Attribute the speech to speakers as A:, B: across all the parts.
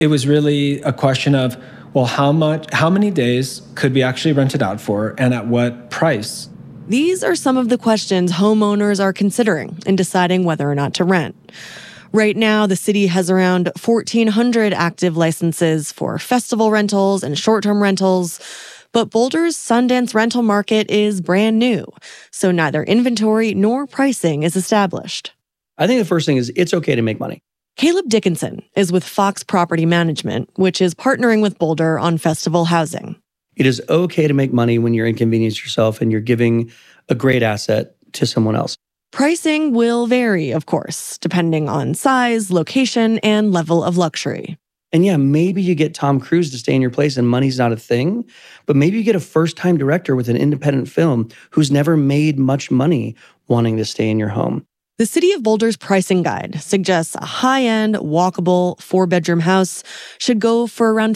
A: It was really a question of, well, how many days could we actually rent it out for and at what price?
B: These are some of the questions homeowners are considering in deciding whether or not to rent. Right now, the city has around 1,400 active licenses for festival rentals and short-term rentals, but Boulder's Sundance rental market is brand new, so neither inventory nor pricing is established.
C: I think the first thing is it's okay to make money.
B: Caleb Dickinson is with Fox Property Management, which is partnering with Boulder on festival housing.
C: It is okay to make money when you're inconveniencing yourself and you're giving a great asset to someone else.
B: Pricing will vary, of course, depending on size, location, and level of luxury.
C: And yeah, maybe you get Tom Cruise to stay in your place and money's not a thing, but maybe you get a first-time director with an independent film who's never made much money wanting to stay in your home.
B: The City of Boulder's pricing guide suggests a high-end, walkable, 4-bedroom house should go for around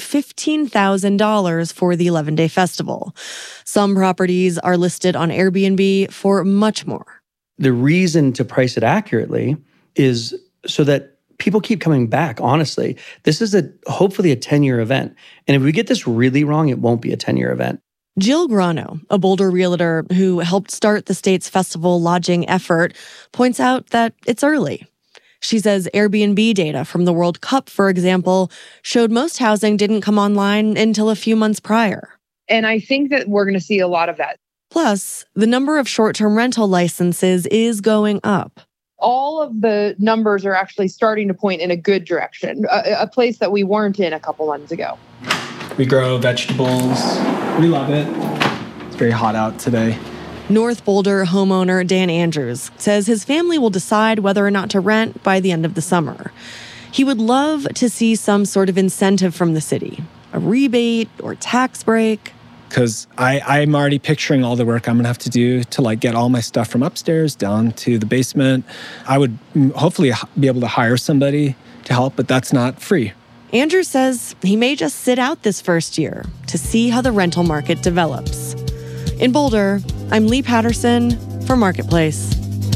B: $15,000 for the 11-day festival. Some properties are listed on Airbnb for much more.
C: The reason to price it accurately is so that people keep coming back, honestly. This is hopefully a 10-year event. And if we get this really wrong, it won't be a 10-year event.
B: Jill Grano, a Boulder realtor who helped start the state's festival lodging effort, points out that it's early. She says Airbnb data from the World Cup, for example, showed most housing didn't come online until a few months prior.
D: And I think that we're going to see a lot of that.
B: Plus, the number of short-term rental licenses is going up.
D: All of the numbers are actually starting to point in a good direction, a place that we weren't in a couple months ago.
A: We grow vegetables. We love it. It's very hot out today.
B: North Boulder homeowner Dan Andrews says his family will decide whether or not to rent by the end of the summer. He would love to see some sort of incentive from the city, a rebate or tax break.
A: Because I'm already picturing all the work I'm going to have to do to get all my stuff from upstairs down to the basement. I would hopefully be able to hire somebody to help, but that's not free.
B: Andrew says he may just sit out this first year to see how the rental market develops. In Boulder, I'm Lee Patterson for Marketplace.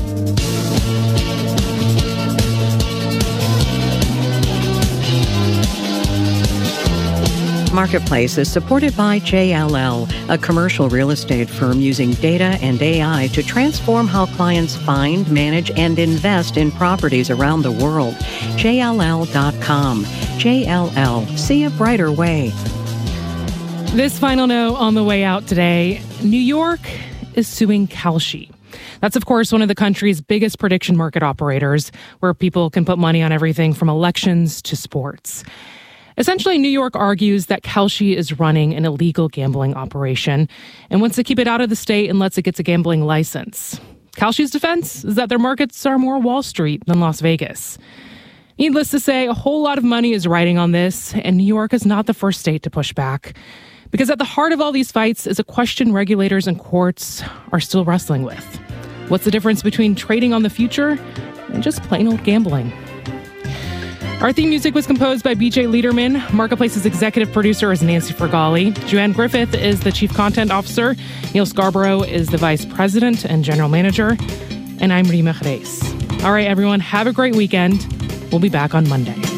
E: Marketplace is supported by JLL, a commercial real estate firm using data and AI to transform how clients find, manage, and invest in properties around the world. JLL.com. JLL. See a brighter way.
F: This final note on the way out today. New York is suing Kalshi. That's, of course, one of the country's biggest prediction market operators, where people can put money on everything from elections to sports. Essentially, New York argues that Kalshi is running an illegal gambling operation and wants to keep it out of the state unless it gets a gambling license. Kalshi's defense is that their markets are more Wall Street than Las Vegas. Needless to say, a whole lot of money is riding on this, and New York is not the first state to push back. Because at the heart of all these fights is a question regulators and courts are still wrestling with. What's the difference between trading on the future and just plain old gambling? Our theme music was composed by BJ Liederman. Marketplace's executive producer is Nancy Fergali. Joanne Griffith is the chief content officer. Neil Scarborough is the vice president and general manager. And I'm Rima Reis. All right, everyone, have a great weekend. We'll be back on Monday.